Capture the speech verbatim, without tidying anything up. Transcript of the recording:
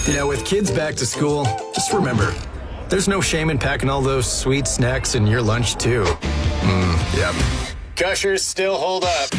Yeah, with kids back to school, just remember, there's no shame in packing all those sweet snacks in your lunch, too. Mmm, yep. Gushers still hold up.